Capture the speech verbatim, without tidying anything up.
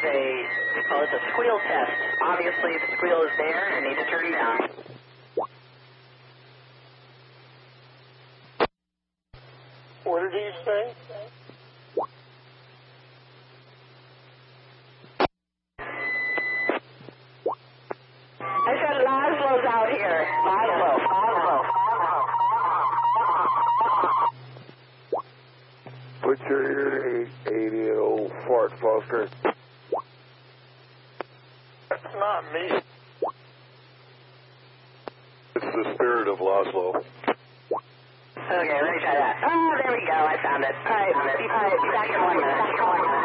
a, we call it a squeal test. Obviously, the squeal is there, and I need to turn down. What did he say? I said Laszlo's out here. Laszlo, Laszlo. Put your ear to eight eighty, old fart Foster. That's not me. It's the spirit of Laszlo. Okay, let me try that. Oh, there we go. I found it. All right, all right. Be back in one minute.